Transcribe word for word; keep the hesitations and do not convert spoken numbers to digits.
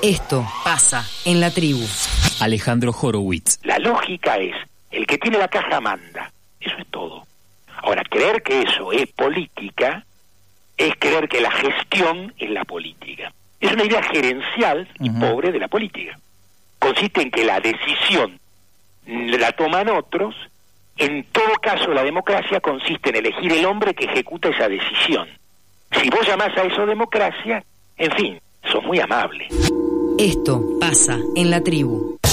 Esto pasa en la tribu. Alejandro Horowitz. La lógica es, el que tiene la caja manda. Eso es todo. Ahora, creer que eso es política es creer que la gestión es la política. Es una idea gerencial y uh-huh. pobre de la política. Consiste en que la decisión la toman otros. En todo caso, la democracia consiste en elegir el hombre que ejecuta esa decisión. Si vos llamás a eso democracia, en fin, sos muy amable. Esto pasa en la tribu.